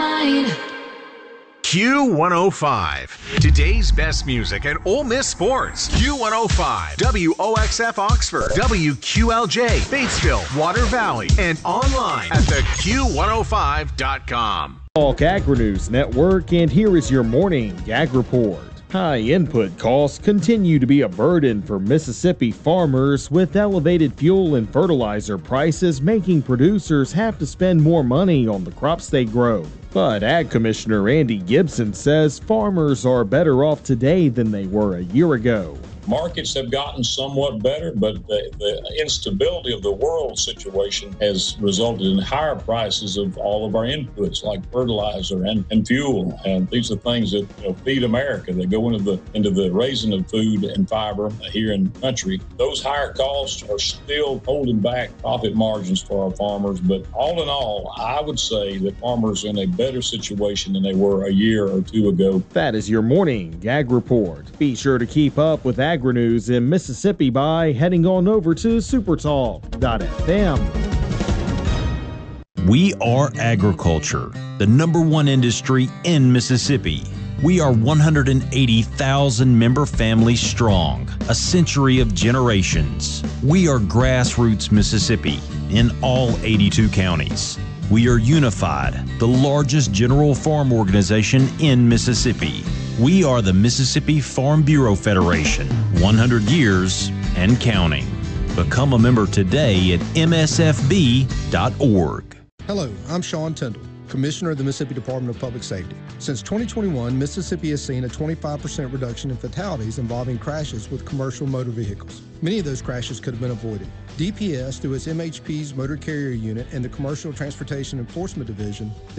mind. Q105. Today's best music at Ole Miss Sports. Q105. WOXF Oxford. WQLJ. Batesville. Water Valley. And online at theq105.com. Talk Agri-News Network, and here is your morning Ag Report. High input costs continue to be a burden for Mississippi farmers, with elevated fuel and fertilizer prices making producers have to spend more money on the crops they grow. But Ag Commissioner Andy Gibson says farmers are better off today than they were a year ago. Markets have gotten somewhat better, but the instability of the world situation has resulted in higher prices of all of our inputs like fertilizer and fuel. And these are things that feed America. They go into the raising of food and fiber here in the country. Those higher costs are still holding back profit margins for our farmers. But all in all, I would say that farmers are in a better situation than they were a year or two ago. That is your morning Ag Report. Be sure to keep up with Agri-News in Mississippi by heading on over to supertalk.fm. We are agriculture, the #1 industry in Mississippi. We are 180,000 member families strong, a century of generations. We are Grassroots Mississippi in all 82 counties. We are unified, the largest general farm organization in Mississippi. We are the Mississippi Farm Bureau Federation, 100 years and counting. Become a member today at msfb.org. Hello, I'm Sean Tyndall, Commissioner of the Mississippi Department of Public Safety. Since 2021, Mississippi has seen a 25% reduction in fatalities involving crashes with commercial motor vehicles. Many of those crashes could have been avoided. DPS, through its MHP's Motor Carrier Unit and the Commercial Transportation Enforcement Division,